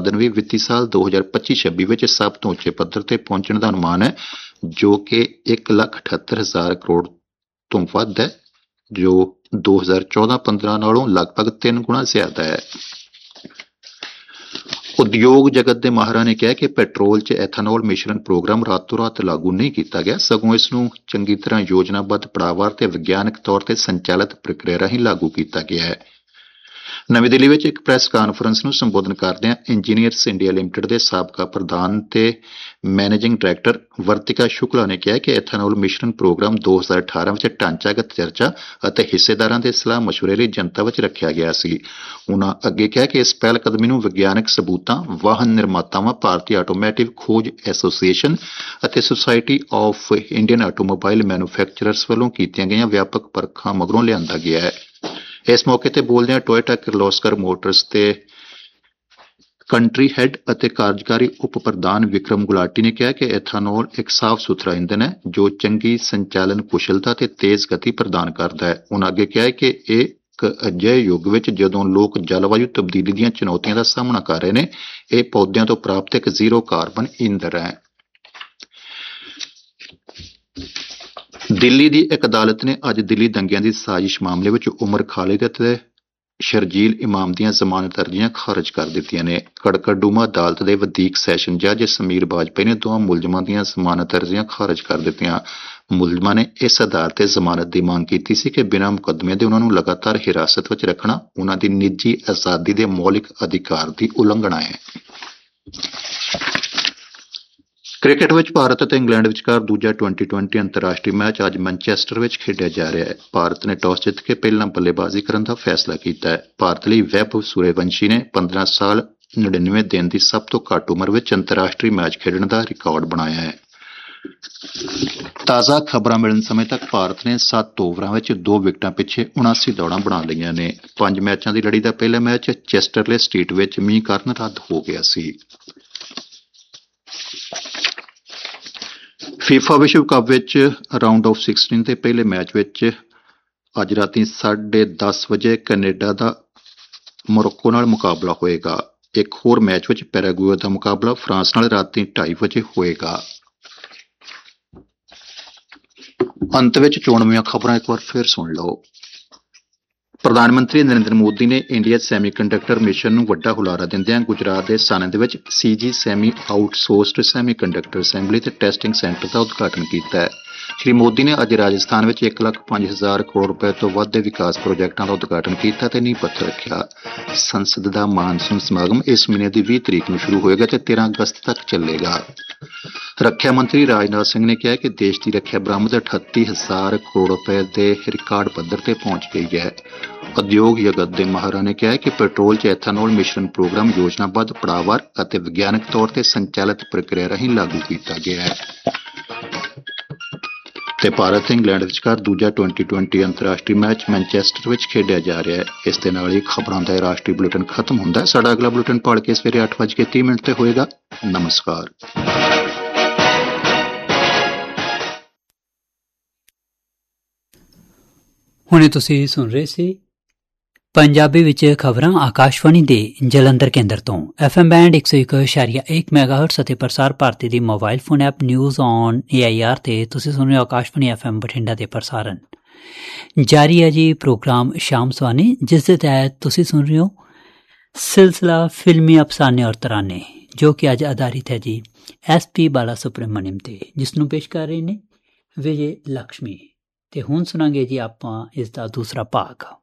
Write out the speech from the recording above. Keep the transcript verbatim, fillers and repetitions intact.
ਉਤਪਾਦਨ ਵੀ ਵਿੱਤੀ ਸਾਲ ਦੋ ਹਜ਼ਾਰ ਪੱਚੀ ਛੱਬੀ ਵਿੱਚ ਸਭ ਤੋਂ ਉੱਚੇ ਪੱਧਰ ਤੇ ਪਹੁੰਚਣ ਦਾ ਅਨੁਮਾਨ ਹੈ, ਜੋ ਕਿ ਇੱਕ ਲੱਖ ਅਠੱਤਰ ਹਜ਼ਾਰ ਕਰੋੜ ਤੋਂ ਵੱਧ ਹੈ, ਜੋ ਦੋ ਹਜ਼ਾਰ ਚੌਦਾਂ ਪੰਦਰਾਂ ਨਾਲੋਂ ਲਗਭਗ ਤਿੰਨ ਗੁਣਾ ਜ਼ਿਆਦਾ ਹੈ। ਉਦਯੋਗ ਜਗਤ ਦੇ ਮਾਹਰਾਂ ਨੇ ਕਿਹਾ ਕਿ ਪੈਟਰੋਲ 'ਚ ਐਥਾਨੋਲ ਮਿਸ਼ਰਣ ਪ੍ਰੋਗਰਾਮ ਰਾਤੋਂ ਰਾਤ ਲਾਗੂ ਨਹੀਂ ਕੀਤਾ ਗਿਆ, ਸਗੋਂ ਇਸ ਨੂੰ ਚੰਗੀ ਤਰ੍ਹਾਂ ਯੋਜਨਾਬੱਧ ਪੜਾਅਵਾਰ ਤੇ ਵਿਗਿਆਨਕ ਤੌਰ ਤੇ ਸੰਚਾਲਿਤ ਪ੍ਰਕਿਰਿਆ ਰਾਹੀਂ ਲਾਗੂ ਕੀਤਾ ਗਿਆ ਹੈ। ਨਵੀਂ ਦਿੱਲੀ ਵਿੱਚ ਇੱਕ ਪ੍ਰੈਸ ਕਾਨਫਰੰਸ ਨੂੰ ਸੰਬੋਧਨ ਕਰਦਿਆਂ ਇੰਜੀਨੀਅਰਸ ਇੰਡੀਆ ਲਿਮਟਿਡ ਦੇ ਸਾਬਕਾ ਪ੍ਰਧਾਨ ਤੇ ਮੈਨੇਜਿੰਗ ਡਾਇਰੈਕਟਰ ਵਰਤਿਕਾ ਸ਼ੁਕਲਾ ਨੇ ਕਿਹਾ ਕਿ ਐਥਾਨੋਲ ਮਿਸ਼ਰਣ ਪ੍ਰੋਗਰਾਮ ਦੋ ਹਜ਼ਾਰ ਅਠਾਰਾਂ ਵਿੱਚ ਢਾਂਚਾਗਤ ਚਰਚਾ ਅਤੇ ਹਿੱਸੇਦਾਰਾਂ ਦੇ ਸਲਾਹ ਮਸ਼ਵਰੇ ਲਈ ਜਨਤਾ ਵਿੱਚ ਰੱਖਿਆ ਗਿਆ ਸੀ। ਉਨ੍ਹਾਂ ਅੱਗੇ ਕਿਹਾ ਕਿ ਇਸ ਪਹਿਲ ਕਦਮੀ ਨੂੰ ਵਿਗਿਆਨਕ ਸਬੂਤਾਂ, ਵਾਹਨ ਨਿਰਮਾਤਾਵਾਂ, ਭਾਰਤੀ ਆਟੋਮੈਟਿਵ ਖੋਜ ਐਸੋਸੀਏਸ਼ਨ ਅਤੇ society of Indian automobile manufacturers ਵੱਲੋਂ ਕੀਤੀਆਂ ਗਈਆਂ ਵਿਆਪਕ ਪਰਖਾਂ ਮਗਰੋਂ ਲਿਆਂਦਾ ਗਿਆ ਹੈ। ਇਸ ਮੌਕੇ ਤੇ ਬੋਲਦਿਆਂ ਟੋਇਟਾ ਕਿਰਲੋਸਕਰ ਮੋਟਰਸ ਤੇ ਕੰਟਰੀ ਹੈੱਡ ਅਤੇ ਕਾਰਜਕਾਰੀ ਉਪ ਪ੍ਰਧਾਨ ਵਿਕਰਮ ਗੁਲਾਟੀ ਨੇ ਕਿਹਾ ਕਿ ਐਥਾਨੋਲ ਇੱਕ ਸਾਫ਼ ਸੁਥਰਾ ਇੰਧਨ ਹੈ, ਜੋ ਚੰਗੀ ਸੰਚਾਲਨ ਕੁਸ਼ਲਤਾ ਤੇ ਤੇਜ਼ ਗਤੀ ਪ੍ਰਦਾਨ ਕਰਦਾ ਹੈ। ਉਨ੍ਹਾਂ ਅੱਗੇ ਕਿਹਾ ਕਿ ਇਹ ਇੱਕ ਅਜਿਹੇ ਯੁੱਗ ਵਿੱਚ ਜਦੋਂ ਲੋਕ ਜਲਵਾਯੂ ਤਬਦੀਲੀ ਦੀਆਂ ਚੁਣੌਤੀਆਂ ਦਾ ਸਾਹਮਣਾ ਕਰ ਰਹੇ ਨੇ, ਇਹ ਪੌਦਿਆਂ ਤੋਂ ਪ੍ਰਾਪਤ ਇੱਕ ਜ਼ੀਰੋ ਕਾਰਬਨ ਇੰਧਨ ਹੈ। ਦਿੱਲੀ ਦੀ ਇੱਕ ਅਦਾਲਤ ਨੇ ਅੱਜ ਦਿੱਲੀ ਦੰਗਿਆਂ ਦੀ ਸਾਜ਼ਿਸ਼ ਮਾਮਲੇ ਵਿੱਚ ਉਮਰ ਖਾਲਿਦ ਅਤੇ ਸ਼ਰਜੀਲ ਇਮਾਮ ਦੀਆਂ ਜ਼ਮਾਨਤ ਅਰਜ਼ੀਆਂ ਖਾਰਜ ਕਰ ਦਿੱਤੀਆਂ ਨੇ। ਕੜਕੜਡੂਮਾ ਅਦਾਲਤ ਦੇ ਵਧੀਕ ਸੈਸ਼ਨ ਜੱਜ ਸਮੀਰ ਬਾਜਪਾਈ ਨੇ ਦੋਵਾਂ ਮੁਲਜ਼ਮਾਂ ਦੀਆਂ ਜ਼ਮਾਨਤ ਅਰਜ਼ੀਆਂ ਖਾਰਜ ਕਰ ਦਿੱਤੀਆਂ। ਮੁਲਜ਼ਮਾਂ ਨੇ ਇਸ ਆਧਾਰ ਤੇ ਜ਼ਮਾਨਤ ਦੀ ਮੰਗ ਕੀਤੀ ਸੀ ਕਿ ਬਿਨਾਂ ਮੁਕੱਦਮੇ ਦੇ ਉਹਨਾਂ ਨੂੰ ਲਗਾਤਾਰ ਹਿਰਾਸਤ ਵਿੱਚ ਰੱਖਣਾ ਉਹਨਾਂ ਦੀ ਨਿੱਜੀ ਆਜ਼ਾਦੀ ਦੇ ਮੌਲਿਕ ਅਧਿਕਾਰ ਦੀ ਉਲੰਘਣਾ ਹੈ। ਕ੍ਰਿਕਟ ਵਿੱਚ ਭਾਰਤ ਅਤੇ ਇੰਗਲੈਂਡ ਵਿਚਕਾਰ ਦੂਜਾ ਟਵੈਂਟੀ ਟਵੈਂਟੀ ਅੰਤਰਰਾਸ਼ਟਰੀ ਮੈਚ ਅੱਜ ਮੈਨਚੈਸਟਰ ਵਿੱਚ ਖੇਡਿਆ ਜਾ ਰਿਹਾ ਹੈ। ਭਾਰਤ ਨੇ ਟਾਸ ਜਿੱਤ ਕੇ ਪਹਿਲਾਂ ਬੱਲੇਬਾਜ਼ੀ ਕਰਨ ਦਾ ਫੈਸਲਾ ਕੀਤਾ ਹੈ। ਭਾਰਤ ਲਈ ਵੈਭਵ ਸੂਰਯਵੰਸ਼ੀ ਨੇ ਪੰਦਰਾਂ ਸਾਲ ਨੜਿਨਵੇਂ ਦਿਨ ਦੀ ਸਭ ਤੋਂ ਘੱਟ ਉਮਰ ਵਿੱਚ ਅੰਤਰਰਾਸ਼ਟਰੀ ਮੈਚ ਖੇਡਣ ਦਾ ਰਿਕਾਰਡ ਬਣਾਇਆ ਹੈ। ਤਾਜ਼ਾ ਖਬਰਾਂ ਮਿਲਣ ਸਮੇਂ ਤੱਕ ਭਾਰਤ ਨੇ ਸੱਤ ਓਵਰਾਂ ਵਿੱਚ ਦੋ ਵਿਕਟਾਂ ਪਿੱਛੇ ਉਨਾਸੀ ਦੌੜਾਂ ਬਣਾ ਲਈਆਂ ਨੇ। ਪੰਜ ਮੈਚਾਂ ਦੀ ਲੜੀ ਦਾ ਪਹਿਲਾ ਮੈਚ ਚੈਸਟਰਲੇ ਸਟਰੀਟ ਵਿੱਚ ਮੀਂਹ ਕਾਰਨ ਰੱਦ ਹੋ ਗਿਆ ਸੀ। ਫੀਫਾ ਵਿਸ਼ਵ ਕੱਪ ਵਿੱਚ ਰਾਊਂਡ ਆਫ ਸਿਕਸਟੀਨ ਦੇ ਪਹਿਲੇ ਮੈਚ ਵਿੱਚ ਅੱਜ ਰਾਤੀ ਸਾਢੇ ਦਸ ਵਜੇ ਕੈਨੇਡਾ ਦਾ ਮੋਰੋਕੋ ਨਾਲ ਮੁਕਾਬਲਾ ਹੋਏਗਾ। ਇੱਕ ਹੋਰ ਮੈਚ ਵਿੱਚ ਪੈਰਾਗੁਏ ਦਾ ਮੁਕਾਬਲਾ ਫਰਾਂਸ ਨਾਲ ਰਾਤੀ ਢਾਈ ਵਜੇ ਹੋਏਗਾ। ਅੰਤ ਵਿੱਚ ਚੋਣਵੀਆਂ ਖਬਰਾਂ ਇੱਕ ਵਾਰ ਫਿਰ ਸੁਣ ਲਓ। ਪ੍ਰਧਾਨ ਮੰਤਰੀ ਨਰਿੰਦਰ ਮੋਦੀ ਨੇ ਇੰਡੀਆ ਸੈਮੀਕੰਡਕਟਰ ਮਿਸ਼ਨ ਨੂੰ ਵੱਡਾ ਹੁਲਾਰਾ ਦਿੰਦਿਆਂ ਗੁਜਰਾਤ ਦੇ ਸਾਨੰਦ ਵਿੱਚ ਸੀਜੀ ਸੈਮੀ ਆਊਟਸੋਰਸਡ ਸੈਮੀਕੰਡਕਟਰ ਅਸੈਂਬਲੀ ਤੇ ਟੈਸਟਿੰਗ ਸੈਂਟਰ ਦਾ ਉਦਘਾਟਨ ਕੀਤਾ ਹੈ। ਸ਼੍ਰੀ ਮੋਦੀ ਨੇ ਅੱਜ ਰਾਜਸਥਾਨ ਵਿੱਚ ਇੱਕ ਲੱਖ ਪੰਜ ਹਜ਼ਾਰ ਕਰੋੜ ਰੁਪਏ ਤੋਂ ਵੱਧ ਦੇ ਵਿਕਾਸ ਪ੍ਰੋਜੈਕਟਾਂ ਦਾ ਉਦਘਾਟਨ ਕੀਤਾ ਤੇ ਨੀਂਹ ਪੱਥਰ ਰੱਖਿਆ। ਸੰਸਦ ਦਾ ਮਾਨਸੂਨ ਸਮਾਗਮ ਇਸ ਮਹੀਨੇ ਦੀ ਵੀਹ ਤਰੀਕ ਨੂੰ ਸ਼ੁਰੂ ਹੋਏਗਾ ਤੇ ਤੇਰਾਂ ਅਗਸਤ ਤੱਕ ਚੱਲੇਗਾ। ਰੱਖਿਆ ਮੰਤਰੀ ਰਾਜਨਾਥ ਸਿੰਘ ਨੇ ਕਿਹਾ ਕਿ ਦੇਸ਼ ਦੀ ਰੱਖਿਆ ਬਰਾਮਦ ਅਠੱਤੀ ਹਜ਼ਾਰ ਕਰੋੜ ਰੁਪਏ ਦੇ ਰਿਕਾਰਡ ਪੱਧਰ ਤੇ ਪਹੁੰਚ ਗਈ ਹੈ। ਉਦਯੋਗ ਜਗਤ ਦੇ ਮਾਹਰਾਂ ਨੇ ਕਿਹਾ ਕਿ ਪੈਟਰੋਲ 'ਚ ਐਥਾਨੋਲ ਮਿਸ਼ਰਣ ਪ੍ਰੋਗਰਾਮ ਯੋਜਨਾਬੱਧ ਪੜਾਅਵਾਰ ਅਤੇ ਵਿਗਿਆਨਕ ਤੌਰ ਤੇ ਸੰਚਾਲਿਤ ਪ੍ਰਕਿਰਿਆ ਰਾਹੀਂ ਲਾਗੂ ਕੀਤਾ ਗਿਆ ਹੈ। ਤੇ ਭਾਰਤ ਤੇ ਇੰਗਲੈਂਡ ਵਿਚਕਾਰ ਦੂਜਾ ਟਵੈਂਟੀ ਟਵੈਂਟੀ ਅੰਤਰਰਾਸ਼ਟਰੀ ਮੈਚ ਮੈਨਚੈਸਟਰ ਵਿੱਚ ਖੇਡਿਆ ਜਾ ਰਿਹਾ ਹੈ। ਇਸ ਦੇ ਨਾਲ ਹੀ ਖਬਰਾਂ ਦਾ ਰਾਸ਼ਟਰੀ ਬੁਲੇਟਿਨ ਖਤਮ ਹੁੰਦਾ ਹੈ। ਸਾਡਾ ਅਗਲਾ ਬੁਲੇਟਿਨ ਪੜ੍ਹ ਕੇ ਸਵੇਰੇ ਅੱਠ ਵਜੇ ਤੀਹ ਮਿੰਟ ਤੇ ਹੋਏਗਾ। ਨਮਸਕਾਰ। ਹੁਣੇ ਤੁਸੀਂ ਸੁਣ ਰਹੇ ਸੀ ਪੰਜਾਬੀ ਵਿੱਚ ਖਬਰਾਂ ਆਕਾਸ਼ਵਾਣੀ ਦੇ ਜਲੰਧਰ ਕੇਂਦਰ ਤੋਂ। ਐਫ ਐਮ ਬੈਂਡ ਇੱਕ ਸੌ ਇੱਕ ਇਸ਼ਾਰੀਆ ਇੱਕ ਮੈਗਾਹਰਟਸ ਅਤੇ ਪ੍ਰਸਾਰ ਭਾਰਤੀ ਦੀ mobile phone app news on A I R ਤੇ ਤੁਸੀਂ ਸੁਣ ਰਹੇ ਹੋ ਆਕਾਸ਼ਵਾਣੀ ਐਫ ਐਮ ਬਠਿੰਡਾ ਦੇ ਪ੍ਰਸਾਰਣ। ਜਾਰੀ ਹੈ ਜੀ ਪ੍ਰੋਗਰਾਮ ਸ਼ਾਮ ਸਵਾਨੀ, ਜਿਸ ਦੇ ਤਹਿਤ ਤੁਸੀਂ ਸੁਣ ਰਹੇ ਹੋ ਸਿਲਸਿਲਾ ਫਿਲਮੀ ਅਫਸਾਨੇ ਔਰ ਤਰਾਨੇ, ਜੋ ਕਿ ਅੱਜ ਆਧਾਰਿਤ ਹੈ ਜੀ ਐਸ ਪੀ ਬਾਲਾ ਸੁਬਰਮਣੀਅਮ ਤੇ, ਜਿਸ ਨੂੰ ਪੇਸ਼ ਕਰ ਰਹੇ ਨੇ ਵਿਜੇ ਲਕਸ਼ਮੀ। ਤੇ ਹੁਣ ਸੁਣਾਂਗੇ ਜੀ ਆਪਾਂ ਇਸ ਦਾ ਦੂਸਰਾ ਭਾਗ।